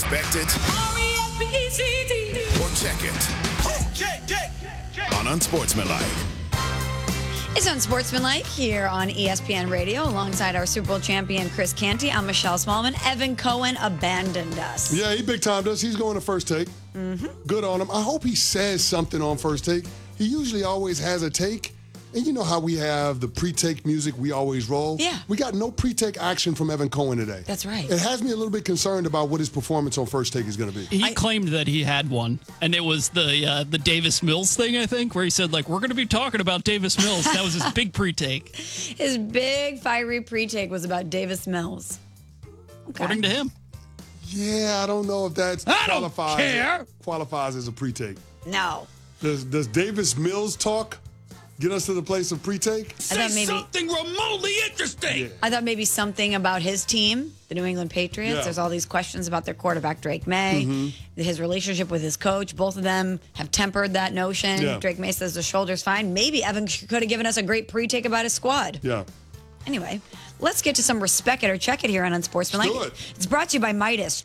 Respect it or check it on Unsportsmanlike. It's Unsportsmanlike here on ESPN Radio alongside our Super Bowl champion Chris Canty. I'm Michelle Smallman. Evan Cohen abandoned us. Yeah, he big-timed us. He's going to First Take. Good on him. I hope he says something on First Take. He usually always has a take. And you know how we have the pre-take music we always roll? Yeah. We got no pre-take action from Evan Cohen today. That's right. It has me a little bit concerned about what his performance on First Take is going to be. He claimed that he had one, and it was the Davis Mills thing, I think, where he said, like, we're going to be talking about Davis Mills. That was his big pre-take. His big fiery pre-take was about Davis Mills. Okay. According to him. Yeah, I don't know if that qualifies as a pre-take. No. Does Davis Mills talk get us to the place of pre-take? Something remotely interesting. Yeah. I thought maybe something about his team, the New England Patriots. Yeah. There's all these questions about their quarterback, Drake May, his relationship with his coach. Both of them have tempered that notion. Yeah. Drake May says the shoulder's fine. Maybe Evan could have given us a great pre-take about his squad. Yeah. Anyway, let's get to some Respect It or Check It here on Unsportsmanlike. Let's do it. It's brought to you by Midas.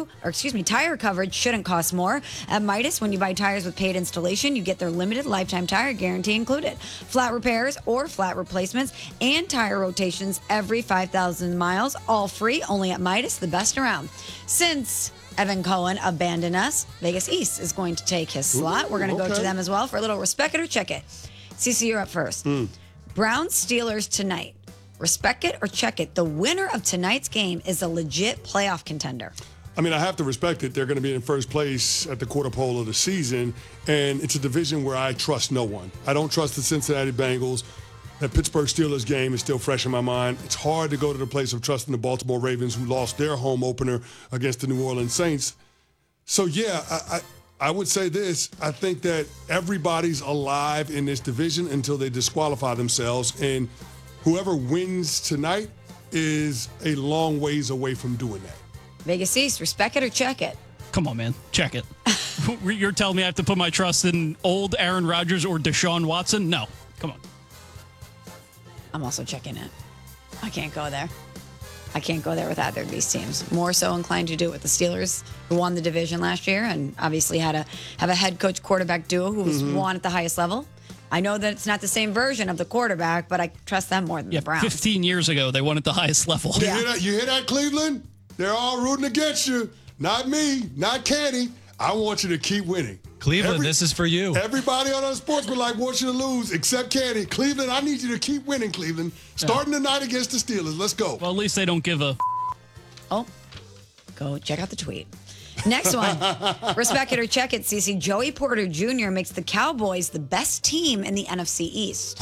Tire coverage shouldn't cost more. At Midas, when you buy tires with paid installation, you get their limited lifetime tire guarantee included. Flat repairs or flat replacements and tire rotations every 5,000 miles, all free, only at Midas, the best around. Since Evan Cohen abandoned us, Vegas East is going to take his slot. We're going to go to them as well for a little Respect It or Check It. CC, you're up first. Browns Steelers tonight. Respect it or check it. The winner of tonight's game is a legit playoff contender. I mean, I have to respect it. They're going to be in first place at the quarter pole of the season, and it's a division where I trust no one. I don't trust the Cincinnati Bengals. That Pittsburgh Steelers game is still fresh in my mind. It's hard to go to the place of trusting the Baltimore Ravens, who lost their home opener against the New Orleans Saints. So, yeah, I would say this. I think that everybody's alive in this division until they disqualify themselves, and whoever wins tonight is a long ways away from doing that. Vegas East, respect it or check it. Come on, man. Check it. You're telling me I have to put my trust in old Aaron Rodgers or Deshaun Watson? No. Come on. I'm also checking it. I can't go there. I can't go there with either of these teams. More so inclined to do it with the Steelers, who won the division last year and obviously have a head coach quarterback duo who was won at the highest level. I know that it's not the same version of the quarterback, but I trust them more than the Browns. 15 years ago, they won at the highest level. Yeah. You hear that, Cleveland? They're all rooting against you. Not me, not Canty. I want you to keep winning. Cleveland, this is for you. Everybody on Unsportsmanlike wants you to lose, except Canty. Cleveland, I need you to keep winning, Cleveland. Starting tonight against the Steelers. Let's go. Well, at least they don't give a... Oh, go check out the tweet. Next one. Respect it or check it, CC. Joey Porter Jr. makes the Cowboys the best team in the NFC East.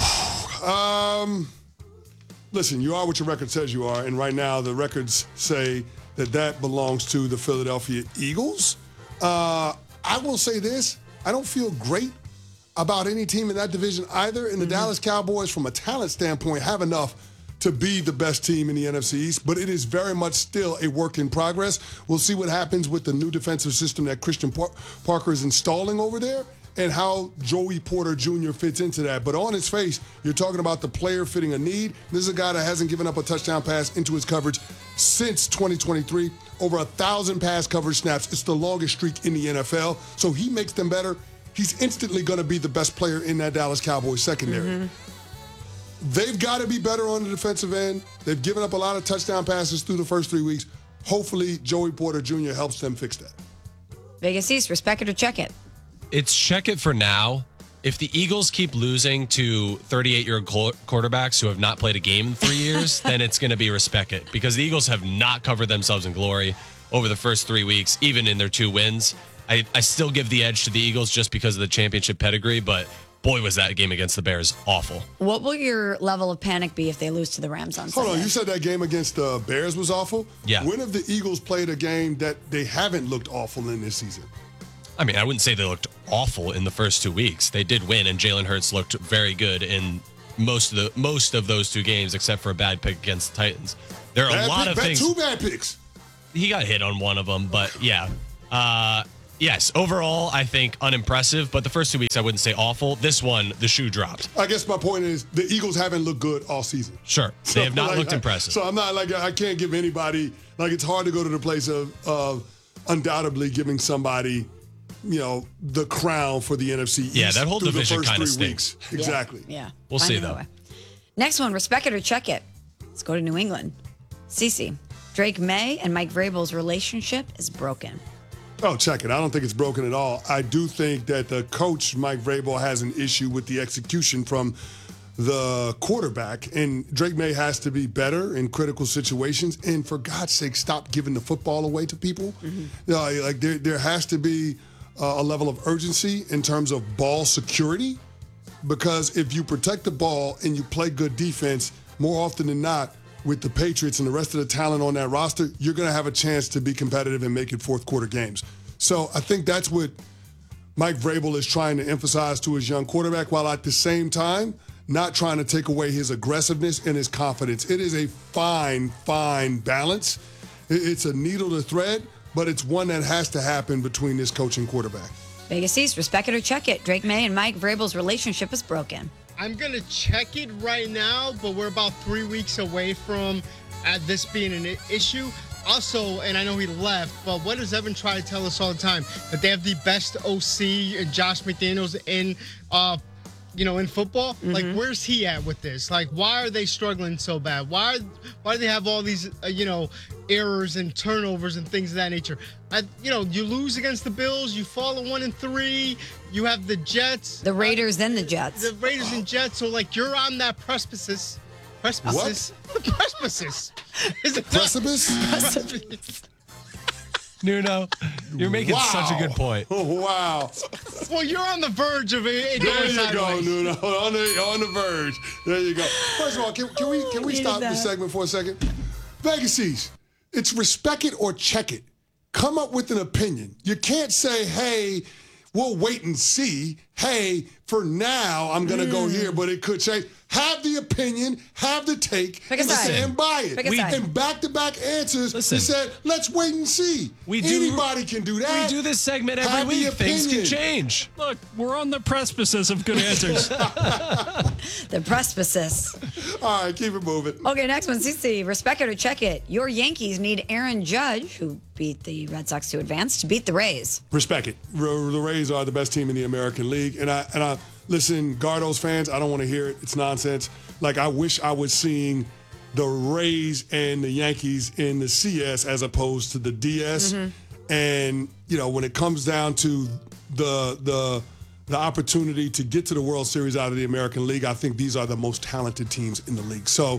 Listen, you are what your record says you are, and right now the records say that belongs to the Philadelphia Eagles. I will say this. I don't feel great about any team in that division either, and the Dallas Cowboys, from a talent standpoint, have enough to be the best team in the NFC East, but it is very much still a work in progress. We'll see what happens with the new defensive system that Christian Parker is installing over there and how Joey Porter Jr. fits into that. But on its face, you're talking about the player fitting a need. This is a guy that hasn't given up a touchdown pass into his coverage since 2023. Over 1,000 pass coverage snaps. It's the longest streak in the NFL. So he makes them better. He's instantly going to be the best player in that Dallas Cowboys secondary. They've got to be better on the defensive end. They've given up a lot of touchdown passes through the first 3 weeks. Hopefully, Joey Porter Jr. helps them fix that. Vegas East, respect it or check it. It's check it for now. If the Eagles keep losing to 38-year-old quarterbacks who have not played a game in 3 years, then it's going to be respect it, because the Eagles have not covered themselves in glory over the first 3 weeks, even in their 2 wins. I still give the edge to the Eagles just because of the championship pedigree, but boy, was that game against the Bears awful. What will your level of panic be if they lose to the Rams on Sunday? Hold on, you said that game against the Bears was awful? Yeah. When have the Eagles played a game that they haven't looked awful in this season? I mean, I wouldn't say they looked awful in the first 2 weeks. They did win, and Jalen Hurts looked very good in most of those 2 games, except for a bad pick against the Titans. There are a lot of things. 2 bad picks. He got hit on one of them, but yeah. Yes, overall, I think unimpressive, but the first 2 weeks I wouldn't say awful. This one, the shoe dropped. I guess my point is the Eagles haven't looked good all season. Sure, they have not looked impressive. So I'm not like, I can't give anybody, like, it's hard to go to the place of undoubtedly giving somebody, the crown for the NFC East. Yeah, that whole through the division first kinda 3 stinks. weeks. Exactly. Yeah. We'll Find see, another though. way. Next one, respect it or check it. Let's go to New England. Cece, Drake May and Mike Vrabel's relationship is broken. Oh, check it. I don't think it's broken at all. I do think that the coach, Mike Vrabel, has an issue with the execution from the quarterback, and Drake May has to be better in critical situations. And for God's sake, stop giving the football away to people. There has to be a level of urgency in terms of ball security, because if you protect the ball and you play good defense, more often than not, with the Patriots and the rest of the talent on that roster, you're going to have a chance to be competitive and make it fourth quarter games. So I think that's what Mike Vrabel is trying to emphasize to his young quarterback, while at the same time not trying to take away his aggressiveness and his confidence. It is a fine balance. It's a needle to thread, but it's one that has to happen between this coach and quarterback. Vegas East, respect it or check it. Drake May and Mike Vrabel's relationship is broken. I'm going to check it right now, but we're about 3 weeks away from this being an issue. Also, and I know he left, but what does Evan try to tell us all the time? That they have the best OC and Josh McDaniels in football. Like, where's he at with this? Like, why are they struggling so bad? Why do they have all these, errors and turnovers and things of that nature? You lose against the Bills, you fall at 1-3, you have the Jets. The Raiders and the Jets. The Raiders and Jets, so, you're on that precipice. Precipice? Precipice. Is it Precipice? Nuno, you're making such a good point. Wow. Well, you're on the verge of it. There you go, Nuno. On the verge. There you go. First of all, can we stop this segment for a second? Vegas East, it's respect it or check it. Come up with an opinion. You can't say, hey, we'll wait and see. Hey, for now, I'm going to go here, but it could change. Have the opinion, have the take, Pick a side. and buy it. Pick a side. And back-to-back answers, Listen. he said, let's wait and see. Anybody can do that. We do this segment every Have the week. Things can opinion. change. Look, we're on the precipice of good answers. The precipice. All right, keep it moving. Okay, next one, Cece, respect it or check it. Your Yankees need Aaron Judge, who beat the Red Sox to advance, to beat the Rays. Respect it. The Rays are the best team in the American League. And I listen, Gardos fans, I don't want to hear it. It's nonsense. I wish I was seeing the Rays and the Yankees in the CS as opposed to the DS. And, when it comes down to the opportunity to get to the World Series out of the American League, I think these are the most talented teams in the league. So,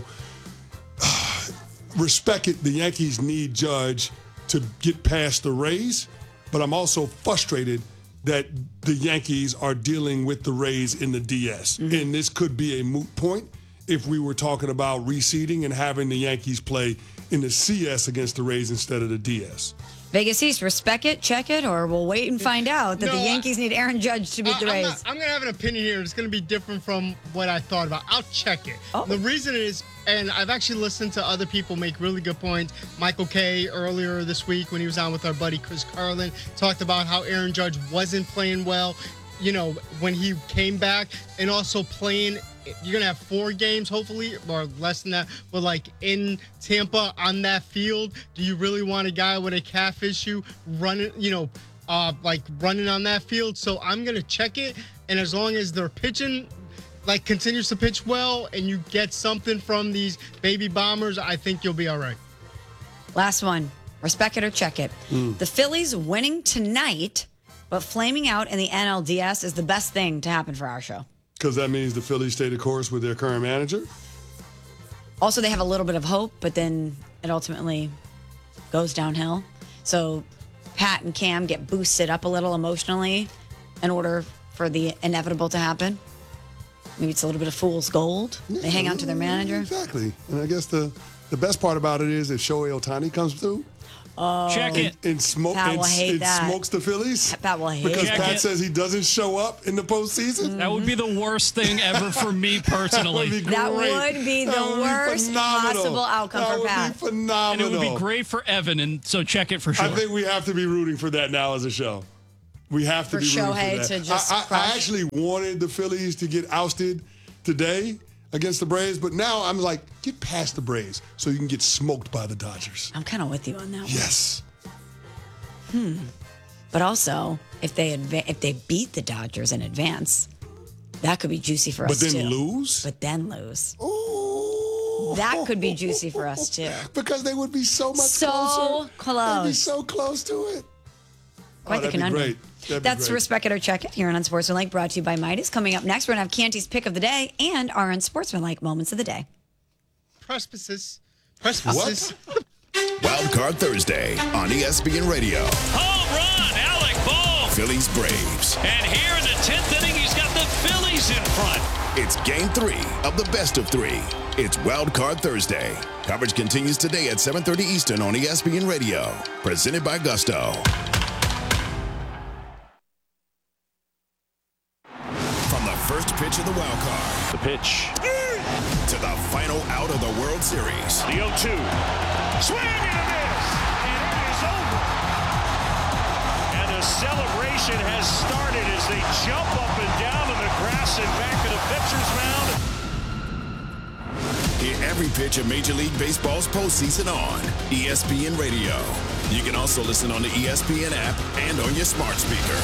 respect it. The Yankees need Judge to get past the Rays, but I'm also frustrated that the Yankees are dealing with the Rays in the DS. And this could be a moot point if we were talking about reseeding and having the Yankees play in the CS against the Rays instead of the DS. Vegas East, respect it, check it, or we'll wait and find out that the Yankees need Aaron Judge to beat the Rays. I'm going to have an opinion here. It's going to be different from what I thought about. I'll check it. Oh. The reason is, and I've actually listened to other people make really good points. Michael Kay earlier this week when he was on with our buddy Chris Carlin talked about how Aaron Judge wasn't playing well, when he came back, and also playing. You're going to have 4 games, hopefully, or less than that, but in Tampa on that field, do you really want a guy with a calf issue running, running on that field? So I'm going to check it. And as long as they're pitching, continues to pitch well and you get something from these baby bombers, I think you'll be all right. Last one, respect it or check it. The Phillies winning tonight, but flaming out in the NLDS is the best thing to happen for our show. Because that means the Phillies stay the course with their current manager? Also, they have a little bit of hope, but then it ultimately goes downhill. So Pat and Cam get boosted up a little emotionally in order for the inevitable to happen. Maybe it's a little bit of fool's gold. They hang on to their manager. Exactly. And I guess the best part about it is if Shohei Ohtani comes through Check it. and Pat will hate that. smokes the Phillies. Pat will hate Because Check Pat it. says he doesn't show up in the postseason. That would be the worst thing ever for me personally. That would be the worst possible outcome for Pat. That would be And phenomenal. it would be great for Evan, and so check it for sure. I think we have to be rooting for that now as a show. We have to For be rooting Shohei for that. to just I crush. actually wanted the Phillies to get ousted today against the Braves, but now I'm like, get past the Braves so you can get smoked by the Dodgers. I'm kind of with you on that one. Yes. But also, if they beat the Dodgers in advance, that could be juicy for us But too. then lose? But then lose. Ooh. That could be juicy for us too. Because they would be so much So closer. close. They'd be so close to it. Quite the that'd be conundrum. great. That'd be That's great. Respect It or Check It here on Unsportsmanlike, brought to you by Midas. Coming up next, we're going to have Canty's Pick of the Day and our Unsportsmanlike Moments of the Day. Precipices. Wild Card Thursday on ESPN Radio. Home run, Alec Bohm. Phillies Braves. And here in the 10th inning, he's got the Phillies in front. It's game 3 of the best of 3. It's Wild Card Thursday. Coverage continues today at 7:30 Eastern on ESPN Radio. Presented by Gusto. From the first pitch of the wild card The pitch. to the final out of the World Series. The 0-2. Swing and a miss. And it is over. And the celebration has started as they jump up and down in the grass and back to the pitcher's mound. Hear every pitch of Major League Baseball's postseason on ESPN Radio. You can also listen on the ESPN app and on your smart speaker.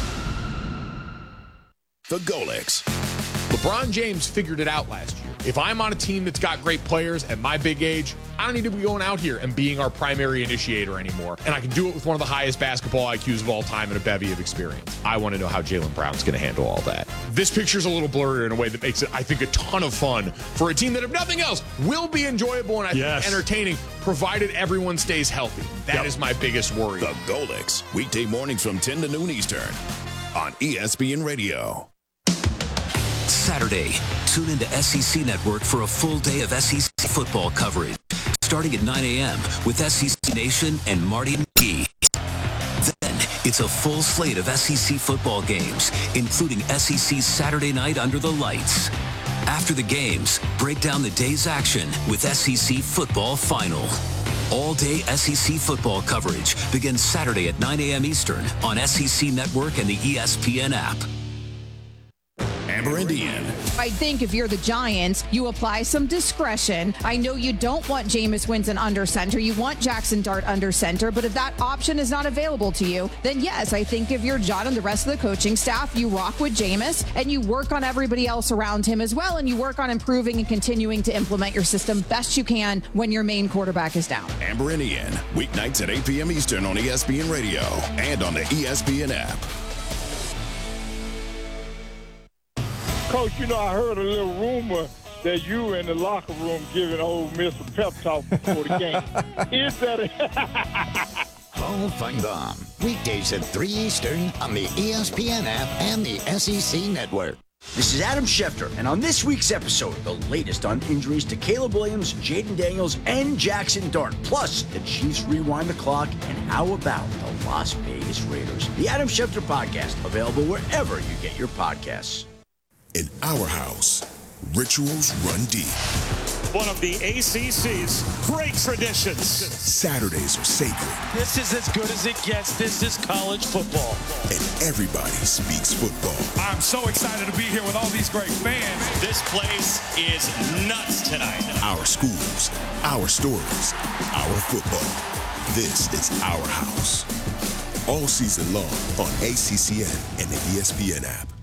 The Golix. LeBron James figured it out last year. If I'm on a team that's got great players at my big age, I don't need to be going out here and being our primary initiator anymore. And I can do it with one of the highest basketball IQs of all time and a bevy of experience. I want to know how Jaylen Brown's going to handle all that. This picture's a little blurry in a way that makes it, I think, a ton of fun for a team that, if nothing else, will be enjoyable and I think entertaining, provided everyone stays healthy. That is my biggest worry. The Golix. Weekday mornings from 10 to noon Eastern on ESPN Radio. Saturday, tune into SEC Network for a full day of SEC football coverage, starting at 9 a.m. with SEC Nation and Marty McGee. Then, it's a full slate of SEC football games, including SEC's Saturday night under the lights. After the games, break down the day's action with SEC Football Final. All-day SEC football coverage begins Saturday at 9 a.m. Eastern on SEC Network and the ESPN app. Amber and Ian. I think if you're the Giants, you apply some discretion. I know you don't want Jameis Winston under center. You want Jackson Dart under center. But if that option is not available to you, then yes, I think if you're John and the rest of the coaching staff, you rock with Jameis and you work on everybody else around him as well. And you work on improving and continuing to implement your system best you can when your main quarterback is down. Amber and Ian. Weeknights at 8 p.m. Eastern on ESPN Radio and on the ESPN app. Coach, you know, I heard a little rumor that you were in the locker room giving Ole Miss a pep talk before the game. Is that Hall of Fame Bomb. Weekdays at 3 Eastern on the ESPN app and the SEC Network. This is Adam Schefter, and on this week's episode, the latest on injuries to Caleb Williams, Jaden Daniels, and Jackson Dart. Plus, the Chiefs rewind the clock, and how about the Las Vegas Raiders? The Adam Schefter Podcast, available wherever you get your podcasts. In our house, rituals run deep. One of the ACC's great traditions. Saturdays are sacred. This is as good as it gets. This is college football. And everybody speaks football. I'm so excited to be here with all these great fans. This place is nuts tonight. Our schools, our stories, our football. This is our house. All season long on ACCN and the ESPN app.